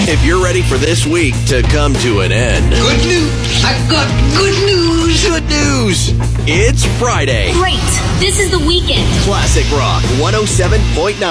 If you're ready for this week to come to an end. Good news. I've got good news. Good news. It's Friday. Great. This is the weekend. Classic Rock 107.9.